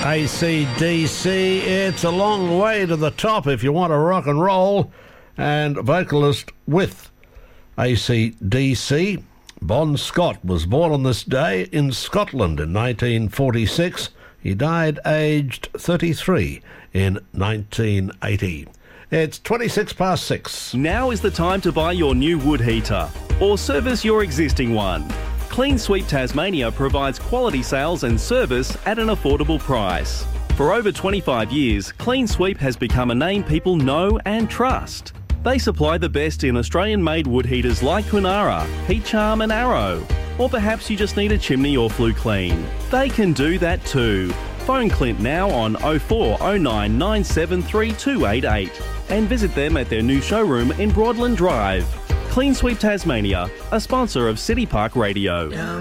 AC/DC, it's a long way to the top if you want to rock and roll. And vocalist with AC/DC, Bon Scott, was born on this day in Scotland in 1946. He died aged 33 in 1980. It's 26 past 6. Now is the time to buy your new wood heater or service your existing one. Clean Sweep Tasmania provides quality sales and service at an affordable price. For over 25 years, Clean Sweep has become a name people know and trust. They supply the best in Australian-made wood heaters like Kunara, Heat Charm and Arrow. Or perhaps you just need a chimney or flue clean. They can do that too. Phone Clint now on 0409 973 288 and visit them at their new showroom in Broadland Drive. Clean Sweep Tasmania, a sponsor of City Park Radio.